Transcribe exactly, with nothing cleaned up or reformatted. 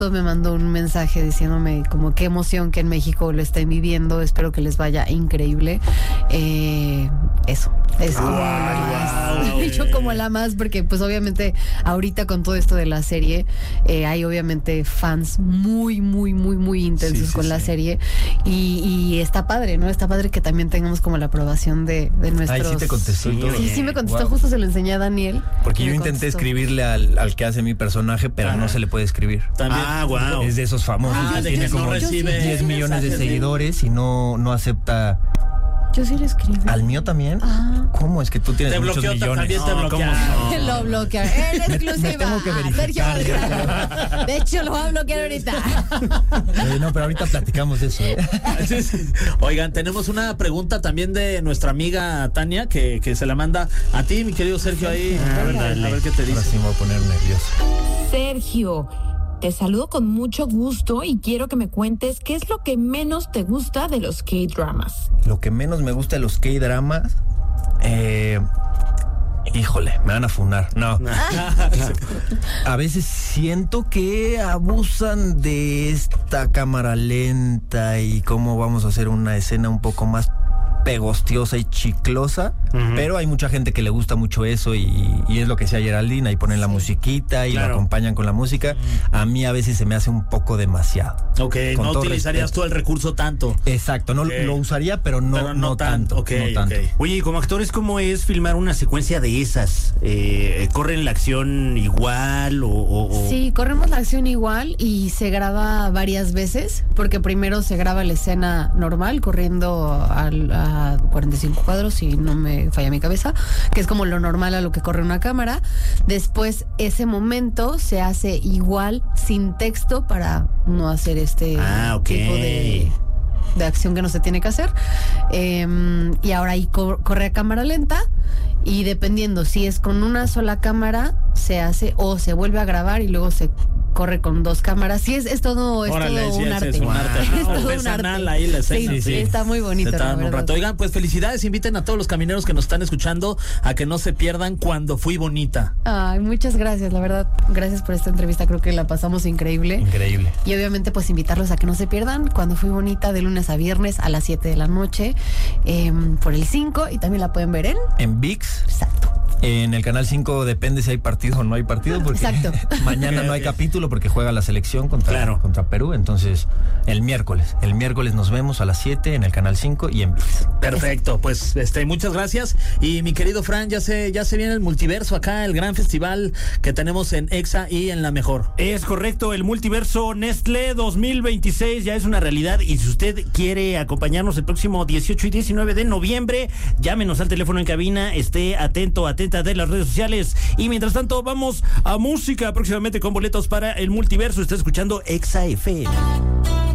me mandó un mensaje diciéndome como qué emoción que en México lo estén viviendo, espero que les vaya increíble. Eh, eso, es como Wow, la más, wow. yo como la más, porque pues obviamente ahorita con todo esto de la serie, eh, hay obviamente fans muy, muy, muy, muy intensos Sí, sí, con la sí. serie y, y está padre, ¿no? Está padre que también tengamos como la aprobación de, de nuestros... Ay, sí te contestó y Sí, todo. Sí, sí me contestó, Wow. justo se lo enseñé a Daniel. Porque Me yo intenté contestó. escribirle al, al que hace mi personaje, pero Ajá. no se le puede escribir. También. Ah, wow. Es de esos famosos. Ah, que de tiene que no como recibe diez millones de mensajes de- seguidores y no, no acepta. Yo sí le escribí. ¿Al mío también? Ah. ¿Cómo? Es que tú tienes Te muchos bloqueó, millones. también te No, bloqueó. ¿cómo no? Lo bloquearon. En exclusiva. me tengo que Ah, verificar. Sergio González. De hecho, lo voy a bloquear ahorita. Eh, no, pero ahorita platicamos de eso. ¿eh? Sí, sí. Oigan, tenemos una pregunta también de nuestra amiga Tania que, que se la manda a ti, mi querido Sergio, ahí. A ver, a ver qué te Ahora dice. sí me voy a poner nervioso. Sergio, te saludo con mucho gusto y quiero que me cuentes qué es lo que menos te gusta de los K-dramas. Lo que menos me gusta de los K-dramas, eh, híjole, me van a funar. No. A veces siento que abusan de esta cámara lenta y cómo vamos a hacer una escena un poco más pegostiosa y chiclosa, Ujú. pero hay mucha gente que le gusta mucho eso y, y es lo que decía Geraldine, ahí ponen la musiquita y Claro. lo acompañan con la música. A mí a veces se me hace un poco demasiado. Ok, Con no todo utilizarías respeto. tú el recurso tanto. Exacto, no Ok. lo usaría, pero no, Pero no no tanto, tanto. ok, no tanto. ok. Oye, y como actores, ¿cómo es filmar una secuencia de esas? Eh, ¿Corren la acción igual o...? o- o- Sí, corremos la acción igual y se graba varias veces, porque primero se graba la escena normal, corriendo al, a cuarenta y cinco cuadros, si no me falla mi cabeza, que es como lo normal a lo que corre una cámara. Después, ese momento se hace igual, sin texto, para no hacer este Ah, ok. tipo de... de acción que no se tiene que hacer. Eh, y ahora ahí co- corre a cámara lenta y dependiendo si es con una sola cámara se hace o se vuelve a grabar y luego se corre con dos cámaras. Sí, es, es todo, es Órale, todo sí, un es- arte. es un arte. Es No, todo un artesanal arte. ahí la escena. Sí, Sí, sí. está muy bonito. Se la tardan un verdad. rato. Oigan, pues felicidades, inviten a todos los camineros que nos están escuchando a que no se pierdan Cuando Fui Bonita. Ay, muchas gracias, la verdad. Gracias por esta entrevista, creo que la pasamos increíble. Increíble. Y obviamente pues invitarlos a que no se pierdan Cuando Fui Bonita de lunes a viernes a las siete de la noche eh, por el cinco y también la pueden ver en... En V I X, Exacto. en el canal cinco depende si hay partido o no hay partido, porque Exacto. mañana Ok, no hay ok. capítulo porque juega la selección contra, Claro. contra Perú, entonces el miércoles, el miércoles nos vemos a las siete en el canal cinco y en V I X. Perfecto, pues este, muchas gracias. Y mi querido Fran, ya se, ya se viene el multiverso acá, el gran festival que tenemos en EXA y en La Mejor. Es correcto, el multiverso Nestlé dos mil veintiséis ya es una realidad y si usted quiere acompañarnos el próximo dieciocho y diecinueve de noviembre, llámenos al teléfono en cabina, esté atento, atenta de las redes sociales y mientras tanto vamos a música próximamente con boletos para el multiverso. Está escuchando EXA F M.